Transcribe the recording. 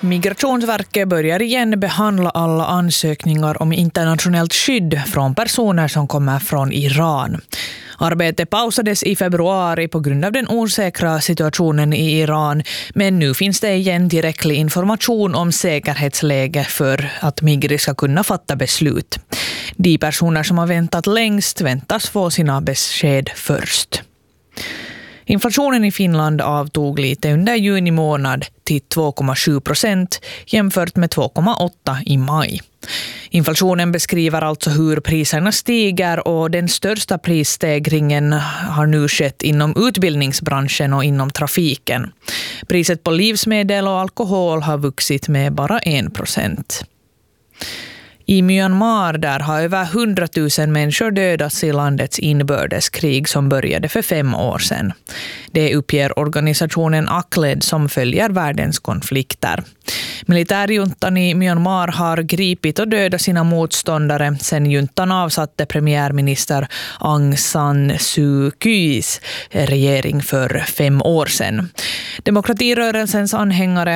Migrationsverket börjar igen behandla alla ansökningar om internationellt skydd från personer som kommer från Iran. Arbetet pausades i februari på grund av den osäkra situationen i Iran, men nu finns det igen tillräcklig information om säkerhetsläge för att Migri ska kunna fatta beslut. De personer som har väntat längst väntas få sina besked först. Inflationen i Finland avtog lite under juni månad till 2,7% jämfört med 2,8% i maj. Inflationen beskriver alltså hur priserna stiger och den största prisstegringen har nu skett inom utbildningsbranschen och inom trafiken. Priset på livsmedel och alkohol har vuxit med bara 1%. I Myanmar där har över 100 000 människor dödats i landets inbördeskrig som började för 5 år sedan. Det uppger organisationen ACLED som följer världens konflikter. Militärjuntan i Myanmar har gripit och dödat sina motståndare sedan juntan avsatte premiärminister Aung San Suu Kyis regering för 5 år sedan. Demokratirörelsens anhängare